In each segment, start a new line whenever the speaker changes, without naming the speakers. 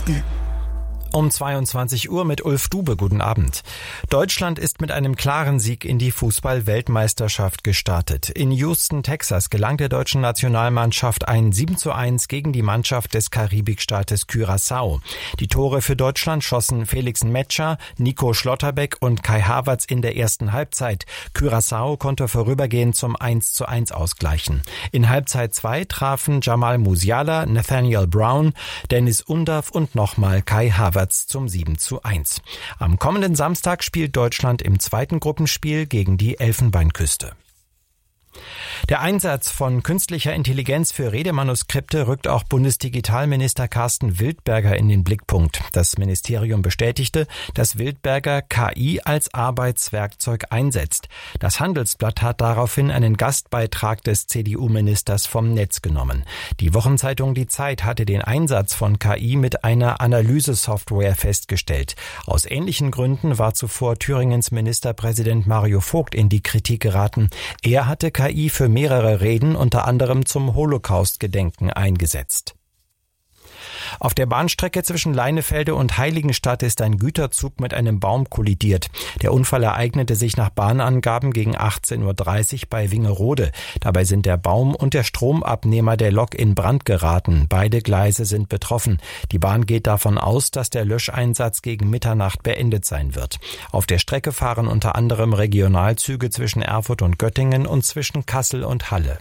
Um 22 Uhr mit Ulf Dube. Guten Abend. Deutschland ist mit einem klaren Sieg in die Fußball-Weltmeisterschaft gestartet. In Houston, Texas gelang der deutschen Nationalmannschaft ein 7:1 gegen die Mannschaft des Karibikstaates Curaçao. Die Tore für Deutschland schossen Felix Metscher, Nico Schlotterbeck und Kai Havertz in der ersten Halbzeit. Curaçao konnte vorübergehend zum 1:1 ausgleichen. In Halbzeit 2 trafen Jamal Musiala, Nathaniel Brown, Dennis Undav und nochmal Kai Havertz zum 7:1. Am kommenden Samstag spielt Deutschland im zweiten Gruppenspiel gegen die Elfenbeinküste. Der Einsatz von künstlicher Intelligenz für Redemanuskripte rückt auch Bundesdigitalminister Carsten Wildberger in den Blickpunkt. Das Ministerium bestätigte, dass Wildberger KI als Arbeitswerkzeug einsetzt. Das Handelsblatt hat daraufhin einen Gastbeitrag des CDU-Ministers vom Netz genommen. Die Wochenzeitung Die Zeit hatte den Einsatz von KI mit einer Analysesoftware festgestellt. Aus ähnlichen Gründen war zuvor Thüringens Ministerpräsident Mario Vogt in die Kritik geraten. Er hatte KI für mehrere Reden, unter anderem zum Holocaust-Gedenken, eingesetzt. Auf der Bahnstrecke zwischen Leinefelde und Heiligenstadt ist ein Güterzug mit einem Baum kollidiert. Der Unfall ereignete sich nach Bahnangaben gegen 18:30 Uhr bei Wingerode. Dabei sind der Baum und der Stromabnehmer der Lok in Brand geraten. Beide Gleise sind betroffen. Die Bahn geht davon aus, dass der Löscheinsatz gegen Mitternacht beendet sein wird. Auf der Strecke fahren unter anderem Regionalzüge zwischen Erfurt und Göttingen und zwischen Kassel und Halle.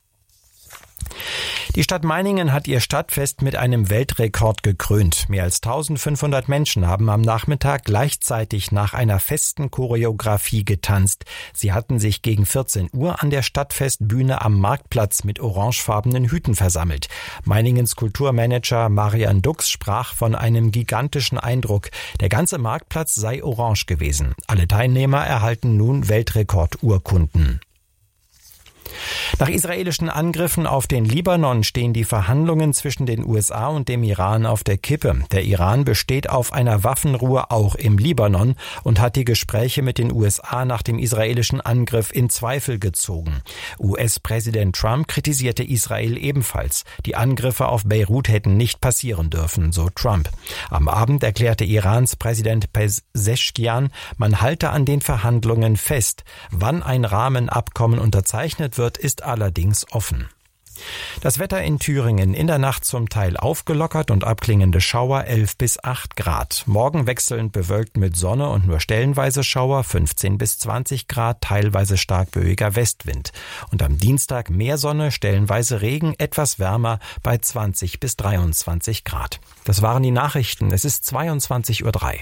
Die Stadt Meiningen hat ihr Stadtfest mit einem Weltrekord gekrönt. Mehr als 1500 Menschen haben am Nachmittag gleichzeitig nach einer festen Choreografie getanzt. Sie hatten sich gegen 14 Uhr an der Stadtfestbühne am Marktplatz mit orangefarbenen Hüten versammelt. Meiningens Kulturmanager Marian Dux sprach von einem gigantischen Eindruck. Der ganze Marktplatz sei orange gewesen. Alle Teilnehmer erhalten nun Weltrekordurkunden. Nach israelischen Angriffen auf den Libanon stehen die Verhandlungen zwischen den USA und dem Iran auf der Kippe. Der Iran besteht auf einer Waffenruhe auch im Libanon und hat die Gespräche mit den USA nach dem israelischen Angriff in Zweifel gezogen. US-Präsident Trump kritisierte Israel ebenfalls. Die Angriffe auf Beirut hätten nicht passieren dürfen, so Trump. Am Abend erklärte Irans Präsident Pezeshkian, man halte an den Verhandlungen fest. Wann ein Rahmenabkommen unterzeichnet wird, ist allerdings offen. Das Wetter in Thüringen: in der Nacht zum Teil aufgelockert und abklingende Schauer 11 bis 8 Grad. Morgen wechselnd bewölkt mit Sonne und nur stellenweise Schauer 15 bis 20 Grad, teilweise stark böiger Westwind. Und am Dienstag mehr Sonne, stellenweise Regen, etwas wärmer bei 20 bis 23 Grad. Das waren die Nachrichten. Es ist 22:03 Uhr.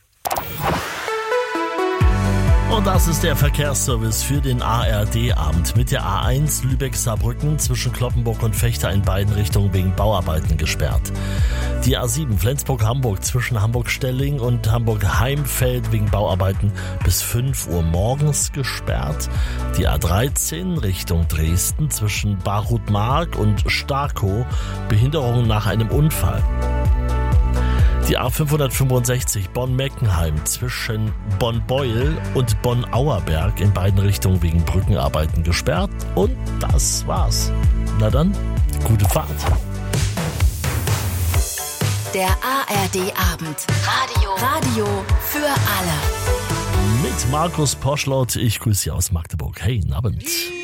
Und das ist der Verkehrsservice für den ARD-Abend mit der A1 Lübeck-Saarbrücken zwischen Cloppenburg und Vechta in beiden Richtungen wegen Bauarbeiten gesperrt. Die A7 Flensburg-Hamburg zwischen Hamburg-Stelling und Hamburg-Heimfeld wegen Bauarbeiten bis 5 Uhr morgens gesperrt. Die A13 Richtung Dresden zwischen Barutmark und Starkow, Behinderung nach einem Unfall. Die A565 Bonn-Meckenheim zwischen Bonn-Beuel und Bonn-Auerberg in beiden Richtungen wegen Brückenarbeiten gesperrt. Und das war's. Na dann, gute Fahrt.
Der ARD-Abend. Radio für alle.
Mit Markus Poschlott. Ich grüße Sie aus Magdeburg. Hey, guten Abend.